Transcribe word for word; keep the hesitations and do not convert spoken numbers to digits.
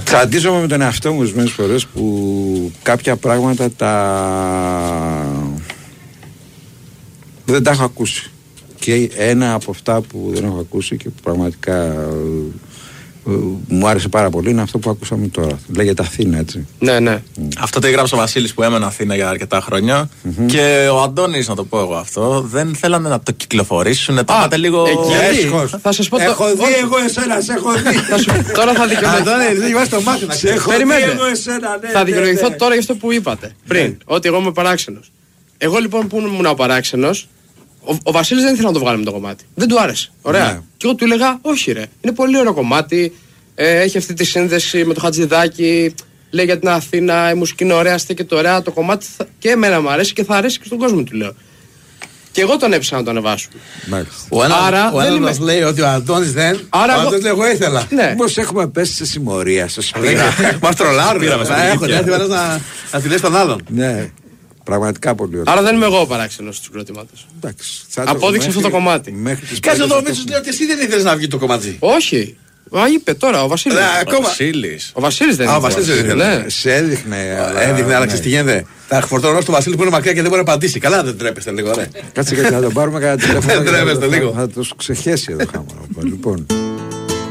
Τσαντίζομαι με τον εαυτό μου ορισμένες φορές που κάποια πράγματα τα δεν τα έχω ακούσει. Και ένα από αυτά που δεν έχω ακούσει και που πραγματικά μου άρεσε πάρα πολύ είναι αυτό που ακούσαμε τώρα. Λέγεται Αθήνα, έτσι. Ναι, ναι. Mm. Αυτό το έγραψε ο Βασίλης που έμενε Αθήνα για αρκετά χρόνια. Mm-hmm. Και ο Αντώνης, να το πω εγώ αυτό, δεν θέλανε να το κυκλοφορήσουν. Το πάτε λίγο. Εκεί, θα σας πω. Έχω το... δει όχι. Εγώ εσένα, σε έχω δει. Τώρα θα δικαιολογηθώ. Αντώνη, δεν βάζει το μάτι να σε έχω δει εγώ εσένα, ναι. Θα δικαιολογηθώ τώρα για αυτό που είπατε πριν. Ότι εγώ είμαι παράξενος. Εγώ λοιπόν που ήμουν ο παράξενος. Ο, ο Βασίλης δεν ήθελε να το βγάλουμε το κομμάτι. Δεν του άρεσε. Ωραία. Ναι. Και εγώ του έλεγα, όχι ρε. Είναι πολύ ωραίο κομμάτι. Ε, έχει αυτή τη σύνδεση με το Χατζηδάκι. Λέει για την Αθήνα. Η μουσική είναι ωραία, στέκεται ωραία. Το κομμάτι θα... και εμένα μου αρέσει και θα αρέσει και στον κόσμο, του λέω. Και εγώ τον έψανα να το ανεβάσουμε. Ο ένας μας λέει ότι ο Αντώνης δεν. Άρα ο Αντώνης λέει, εγώ ήθελα. Ναι. Πώς έχουμε πέσει σε συμμορία στο σπίτι. Μας τρολάρουν. Έχουν έρθει να τη λες τον άλλον. Ναι. Πραγματικά πολύ ωραία. Άρα δεν είμαι εγώ ο παράξενος του συγκροτήματος. Απόδειξε αυτό το κομμάτι. Κάτσε εδώ, Μίτσος λέει ότι εσύ δεν ήθελες να βγει το κομμάτι. Όχι. Μα είπε τώρα ο Βασίλης. Ο Βασίλης. Ο Βασίλης δεν ήθελε. Ο Βασίλης δεν ήθελε. Σε έδειχνε. Έδειχνε, αλλά ξέρεις τι γίνεται. Θα φορτώνω στο Βασίλη που είναι μακριά και δεν μπορεί να απαντήσει. Καλά, δεν τρέπεστε λίγο, ρε. Κάτσε γιατί θα τον πάρουμε κατά τηλέφωνο. Δεν τρέπεστε λίγο. Θα το ξεχέσει εδώ χάμα. Λοιπόν.